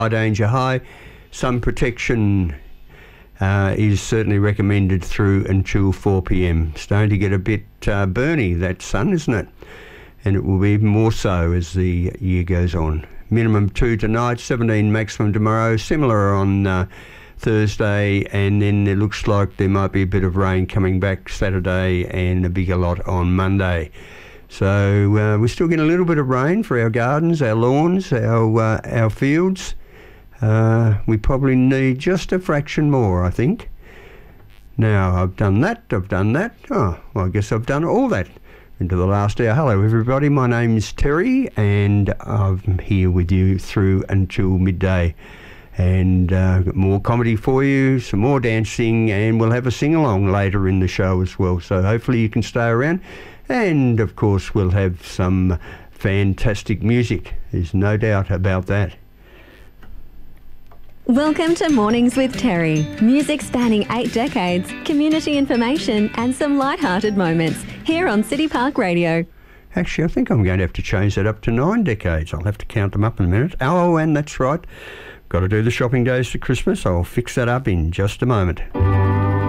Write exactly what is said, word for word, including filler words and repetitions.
danger high. Sun protection uh, is certainly recommended through until four p m. Starting to get a bit uh, burny, that sun, isn't it? And it will be even more so as the year goes on. Minimum two tonight, seventeen maximum tomorrow, similar on uh, Thursday, and then it looks like there might be a bit of rain coming back Saturday and a bigger lot on Monday. So uh, we're still getting a little bit of rain for our gardens, our lawns, our uh, our fields. Uh, we probably need just a fraction more, I think. Now, I've done that, I've done that. Oh, well, I guess I've done all that into the last hour. Hello, everybody. My name's Terry, and I'm here with you through until midday. And uh, got more comedy for you, some more dancing, and we'll have a sing-along later in the show as well. So hopefully you can stay around. And, of course, we'll have some fantastic music. There's no doubt about that. Welcome to Mornings with Terry. Music spanning eight decades, community information and some light-hearted moments here on City Park Radio. Actually, I think I'm going to have to change that up to nine decades. I'll have to count them up in a minute. Oh, and that's right. Got to do the shopping days to Christmas. I'll fix that up in just a moment.